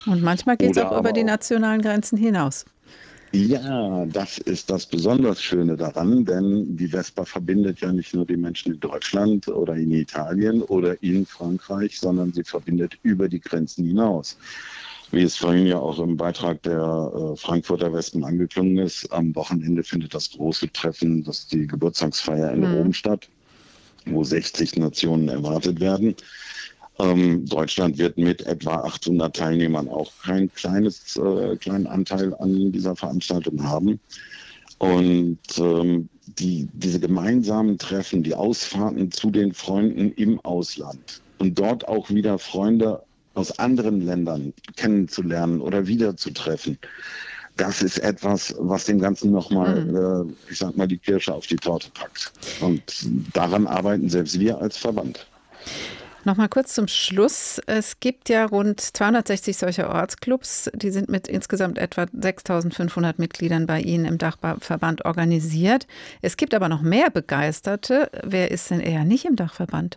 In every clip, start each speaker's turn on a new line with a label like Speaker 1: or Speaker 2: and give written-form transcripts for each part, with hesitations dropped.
Speaker 1: Und manchmal geht es
Speaker 2: Oder
Speaker 1: auch über
Speaker 2: aber
Speaker 1: die
Speaker 2: auch,
Speaker 1: nationalen Grenzen hinaus.
Speaker 2: ja, das ist das besonders Schöne daran, denn die Vespa verbindet ja nicht nur die Menschen in Deutschland oder in Italien oder in Frankreich, sondern sie verbindet über die Grenzen hinaus. Wie es vorhin ja auch im Beitrag der Frankfurter Wespen angeklungen ist, am Wochenende findet das große Treffen, das ist die Geburtstagsfeier in Rom
Speaker 1: Hm.
Speaker 2: statt, wo 60 Nationen erwartet werden. Deutschland wird mit etwa 800 Teilnehmern auch kleinen Anteil an dieser Veranstaltung haben. Und diese gemeinsamen Treffen, die Ausfahrten zu den Freunden im Ausland und dort auch wieder Freunde aus anderen Ländern kennenzulernen oder wiederzutreffen, das ist etwas, was dem Ganzen
Speaker 1: Hm.
Speaker 2: nochmal, ich sag mal, die Kirsche auf die Torte packt. Und daran arbeiten selbst wir als Verband.
Speaker 1: Noch mal kurz zum Schluss. Es gibt ja rund 260 solcher Ortsclubs. Die sind mit insgesamt etwa 6.500 Mitgliedern bei Ihnen im Dachverband organisiert. Es gibt aber noch mehr Begeisterte. Wer ist denn eher nicht im Dachverband?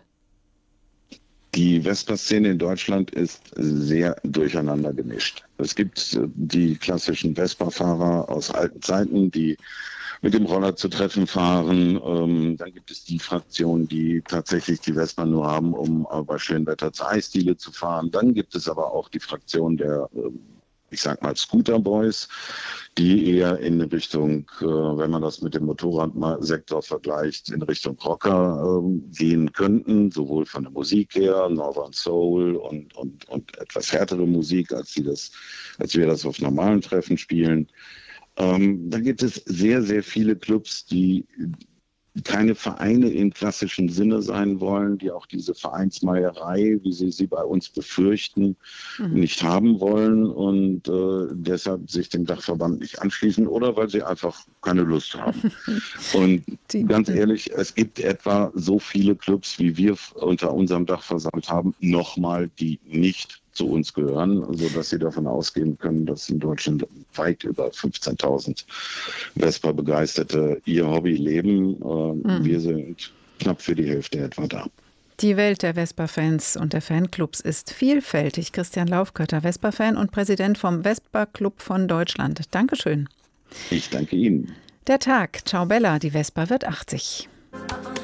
Speaker 2: Die Vespa-Szene in Deutschland ist sehr durcheinander gemischt. Es gibt die klassischen Vespa-Fahrer aus alten Zeiten, die mit dem Roller zu Treffen fahren. Dann gibt es die Fraktion, die tatsächlich die Vespa nur haben, um bei schönem Wetter zur Eisdiele zu fahren. Dann gibt es aber auch die Fraktion der, ich sag mal, Scooter-Boys, die eher in Richtung, wenn man das mit dem Motorradsektor vergleicht, in Richtung Rocker gehen könnten, sowohl von der Musik her, Northern Soul und etwas härtere Musik, als wir das auf normalen Treffen spielen. Da gibt es sehr, sehr viele Clubs, die keine Vereine im klassischen Sinne sein wollen, die auch diese Vereinsmeierei, wie sie bei uns befürchten,
Speaker 1: Mhm.
Speaker 2: nicht haben wollen und deshalb sich dem Dachverband nicht anschließen oder weil sie einfach keine Lust haben. Und
Speaker 1: Die,
Speaker 2: ganz ehrlich, es gibt etwa so viele Clubs, wie wir unter unserem Dach versammelt haben, nochmal, die nicht zu uns gehören, sodass Sie davon ausgehen können, dass in Deutschland weit über 15.000 Vespa-Begeisterte ihr Hobby leben.
Speaker 1: mhm.
Speaker 2: Wir sind knapp für die Hälfte etwa da.
Speaker 1: Die Welt der Vespa-Fans und der Fanclubs ist vielfältig. Christian Laufkötter, Vespa-Fan und Präsident vom Vespa-Club von Deutschland. Dankeschön.
Speaker 2: Ich danke Ihnen.
Speaker 1: Der Tag. Ciao Bella, die Vespa wird 80.